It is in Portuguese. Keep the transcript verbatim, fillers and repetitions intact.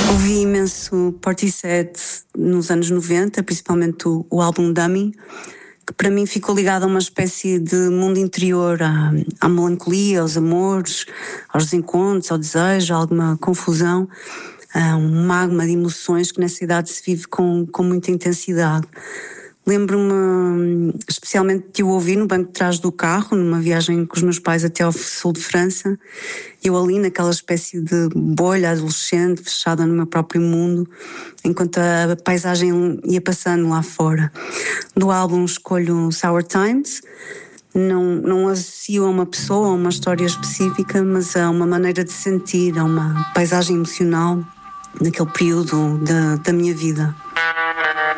Ouvi imenso Portishead nos anos noventa, principalmente o, o álbum Dummy, que para mim ficou ligado a uma espécie de mundo interior, à, à melancolia, aos amores, aos desencontros, ao desejo, a alguma confusão, a um magma de emoções que nessa idade se vive com, com muita intensidade. Lembro-me especialmente de o ouvir no banco de trás do carro, numa viagem com os meus pais até ao sul de França, eu ali naquela espécie de bolha adolescente, fechada no meu próprio mundo, enquanto a paisagem ia passando lá fora. Do álbum escolho Sour Times, não, não associo a uma pessoa, a uma história específica, mas a uma maneira de sentir, a uma paisagem emocional naquele período da, da minha vida.